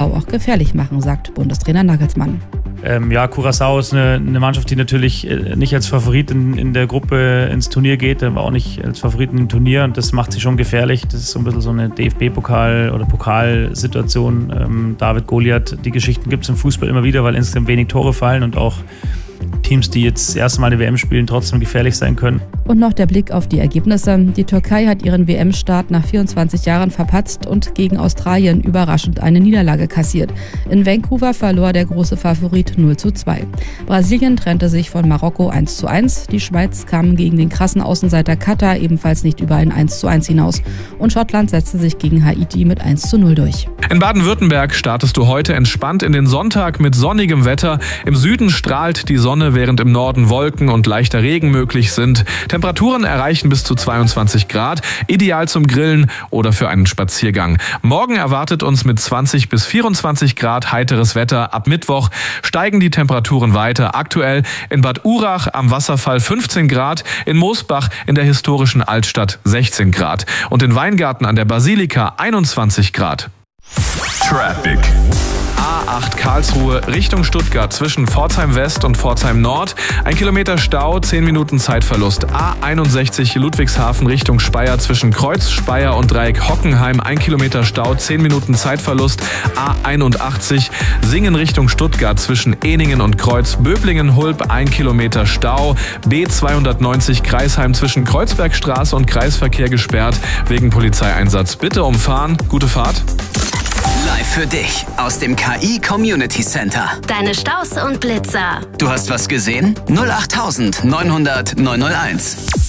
Curaçao auch gefährlich machen, sagt Bundestrainer Nagelsmann. Curaçao ist eine Mannschaft, die natürlich nicht als Favorit in der Gruppe ins Turnier geht, aber auch nicht als Favorit im Turnier, und das macht sie schon gefährlich. Das ist so ein bisschen so eine DFB-Pokal- oder Pokalsituation. David Goliath, die Geschichten gibt es im Fußball immer wieder, weil insgesamt wenig Tore fallen und auch Teams, die jetzt das erste Mal eine WM spielen, trotzdem gefährlich sein können. Und noch der Blick auf die Ergebnisse. Die Türkei hat ihren WM-Start nach 24 Jahren verpatzt und gegen Australien überraschend eine Niederlage kassiert. In Vancouver verlor der große Favorit 0:2. Brasilien trennte sich von Marokko 1:1. Die Schweiz kam gegen den krassen Außenseiter Katar ebenfalls nicht über ein 1:1 hinaus. Und Schottland setzte sich gegen Haiti mit 1:0 durch. In Baden-Württemberg startest du heute entspannt in den Sonntag mit sonnigem Wetter. Im Süden strahlt die Sonne, während im Norden Wolken und leichter Regen möglich sind. Temperaturen erreichen bis zu 22 Grad, ideal zum Grillen oder für einen Spaziergang. Morgen erwartet uns mit 20 bis 24 Grad heiteres Wetter. Ab Mittwoch steigen die Temperaturen weiter. Aktuell in Bad Urach am Wasserfall 15 Grad, in Moosbach in der historischen Altstadt 16 Grad und in Weingarten an der Basilika 21 Grad. Traffic. A8 Karlsruhe Richtung Stuttgart zwischen Pforzheim West und Pforzheim Nord. 1 Kilometer Stau, 10 Minuten Zeitverlust. A61 Ludwigshafen Richtung Speyer zwischen Kreuz, Speyer und Dreieck Hockenheim. 1 Kilometer Stau, 10 Minuten Zeitverlust. A81 Singen Richtung Stuttgart zwischen Ehningen und Kreuz. Böblingen-Hulb 1 Kilometer Stau. B290 Kreisheim zwischen Kreuzbergstraße und Kreisverkehr gesperrt wegen Polizeieinsatz. Bitte umfahren. Gute Fahrt. Live für dich aus dem KI Community Center. Deine Staus und Blitzer. Du hast was gesehen? 08900 901.